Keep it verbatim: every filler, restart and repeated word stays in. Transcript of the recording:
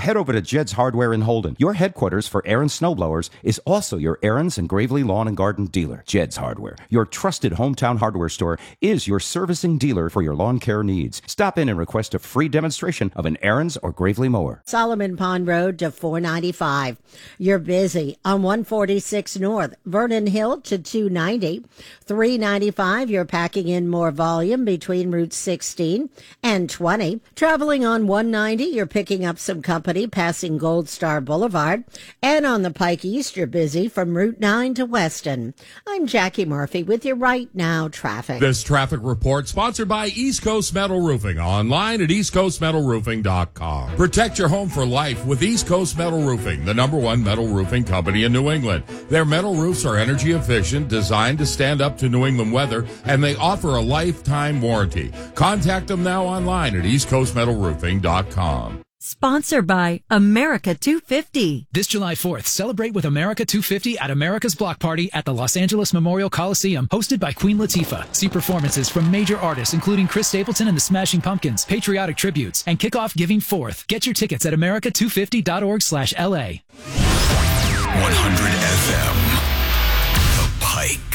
head over to Jed's Hardware in Holden. Your headquarters for Aaron's snowblowers is also your Aaron's and Gravely Lawn and Garden dealer. Jed's Hardware, your trusted hometown hardware store, is your servicing dealer for your lawn care needs. Stop in and request a free demonstration of an Aaron's or Gravely mower. Solomon Pond Road to four ninety-five. You're busy on one forty-six North, Vernon Hill to two ninety. three ninety-five, you're packing in more volume between Route sixteen and twenty. Traveling on one ninety, you're picking up some company passing Gold Star Boulevard. And on the Pike East, you're busy from Route nine to Weston. I'm Jackie Murphy with your Right Now traffic. This traffic report sponsored by East Coast Metal Roofing, online at east coast metal roofing dot com. Protect your home for life with East Coast Metal Roofing, the number one metal roofing company in New England. Their metal roofs are energy efficient, designed to stand up to New England weather, and they offer a lifetime warranty. Contact them now online at east coast metal roofing dot com. Sponsored by America two fifty. This July fourth, celebrate with America two fifty at America's Block Party at the Los Angeles Memorial Coliseum, hosted by Queen Latifah. See performances from major artists including Chris Stapleton and the Smashing Pumpkins, patriotic tributes, and kick off Giving Forth. Get your tickets at america two fifty dot org slash L A. one hundred F M, The Pike.